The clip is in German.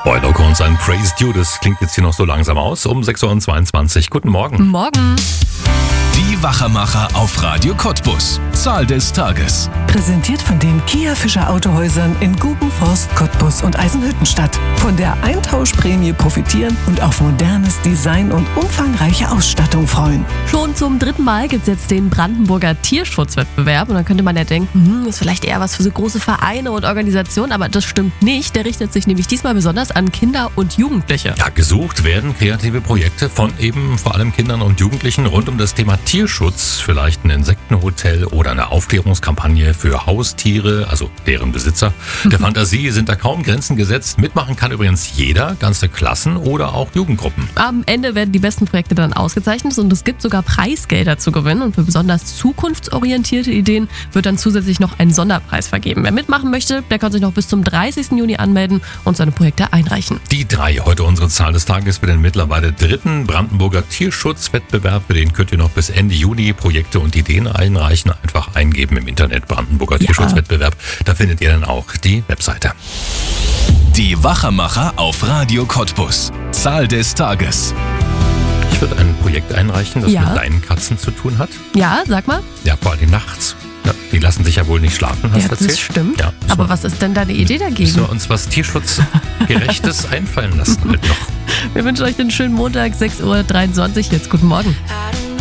Boy Loco und sein Praise Due, das klingt jetzt hier noch so langsam aus. Um 6.22 Uhr. Guten Morgen. Morgen. Die Wachermacher auf Radio Cottbus. Zahl des Tages. Präsentiert von den Kia Fischer Autohäusern in Gubenforst, Cottbus und Eisenhüttenstadt. Von der Eintauschprämie profitieren und auf modernes Design und umfangreiche Ausstattung freuen. Schon zum 3. Mal gibt es jetzt den Brandenburger Tierschutzwettbewerb. Und dann könnte man ja denken, ist vielleicht eher was für so große Vereine und Organisationen. Aber das stimmt nicht. Der richtet sich nämlich diesmal besonders an Kinder und Jugendliche. Ja, gesucht werden kreative Projekte von eben vor allem Kindern und Jugendlichen rund um das Thema Tierschutz. Vielleicht ein Insektenhotel oder eine Aufklärungskampagne für Haustiere, also deren Besitzer. Der Fantasie sind da kaum Grenzen gesetzt. Mitmachen kann übrigens jeder, ganze Klassen oder auch Jugendgruppen. Am Ende werden die besten Projekte dann ausgezeichnet und es gibt sogar Preisgelder zu gewinnen. Und für besonders zukunftsorientierte Ideen wird dann zusätzlich noch ein Sonderpreis vergeben. Wer mitmachen möchte, der kann sich noch bis zum 30. Juni anmelden und seine Projekte einreichen. Die 3, heute unsere Zahl des Tages für den mittlerweile 3. Brandenburger Tierschutzwettbewerb. Für den könnt ihr noch bis Ende Juni Projekte und Ideen einreichen. Einfach eingeben im Internet Brandenburger Tierschutzwettbewerb. Da findet ihr dann auch die Webseite. Die Wachermacher auf Radio Cottbus. Zahl des Tages. Ich würde ein Projekt einreichen, das mit Leinenkatzen zu tun hat. Ja, sag mal. Ja, vor allem nachts. Ja, die lassen sich ja wohl nicht schlafen, hast du erzählt? Das stimmt. Ja, aber was ist denn deine Idee dagegen? Müssen wir uns was Tierschutzgerechtes einfallen lassen halt noch. Wir wünschen euch einen schönen Montag, 6.23 Uhr. Jetzt guten Morgen.